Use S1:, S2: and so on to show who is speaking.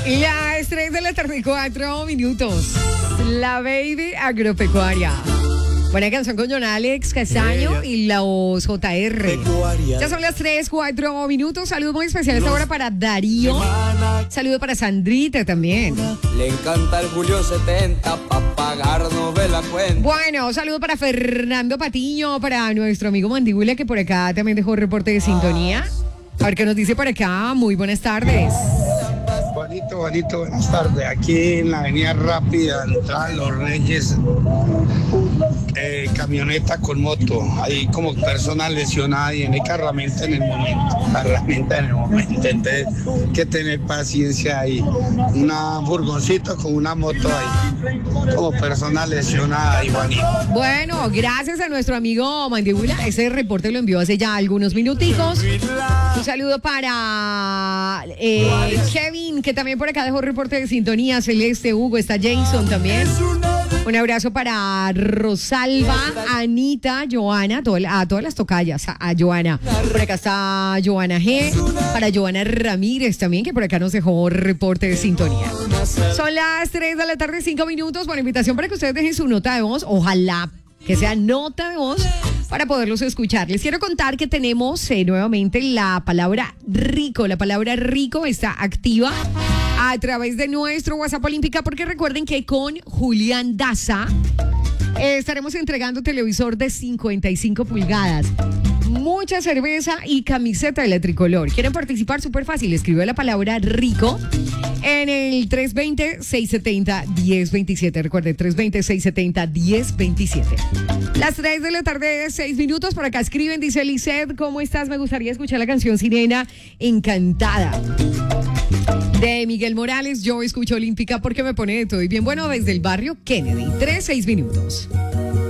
S1: Las 3 de la tarde, 4 minutos. La Baby Agropecuaria. Buena canción con John Alex Castaño y los JR.
S2: Pecuaria.
S1: Ya son las 3, 4 minutos. Saludo muy especial esta hora para Darío. Saludo para Sandrita también.
S2: Le encanta el Julio 70 pa' pagarnos de la cuenta.
S1: Bueno, saludo para Fernando Patiño, para nuestro amigo Mandíbula, que por acá también dejó reporte de sintonía. A ver qué nos dice por acá. Muy buenas tardes.
S3: Juanito, buenas tardes. Aquí en la avenida Rápida, entrada a Los Reyes, camioneta con moto. Hay como personas lesionadas y no hay herramienta en el momento. Entonces, hay que tener paciencia ahí. Una furgoncito con una moto ahí, como personas lesionadas ahí, Juanito.
S1: Bueno, gracias a nuestro amigo Mandíbula. Ese reporte lo envió hace ya algunos minuticos. Un saludo para Kevin, que también por acá dejó reporte de sintonía. Celeste, Hugo, está Jason también. Un abrazo para Rosalba, Anita, Joana, a todas las tocallas, a Joana. Por acá está Joana G, para Joana Ramírez también, que por acá nos dejó reporte de sintonía. Son las 3 de la tarde, 5 minutos. Bueno, invitación para que ustedes dejen su nota de voz. Ojalá que sea nota de voz para poderlos escuchar. Les quiero contar que tenemos nuevamente la palabra rico. La palabra rico está activa a través de nuestro WhatsApp Olímpica, porque recuerden que con Julián Daza estaremos entregando televisor de 55 pulgadas, mucha cerveza y camiseta de la tricolor. ¿Quieren participar? Súper fácil. Escribe la palabra rico en el 320-670-1027. Recuerden, 320-670-1027. Las 3 de la tarde, 6 minutos. Por acá escriben, dice Lisette, ¿cómo estás? Me gustaría escuchar la canción Sirena Encantada de Miguel Morales. Yo escucho Olímpica porque me pone de todo y bien. Bueno, desde el barrio Kennedy. 3, 6 minutos.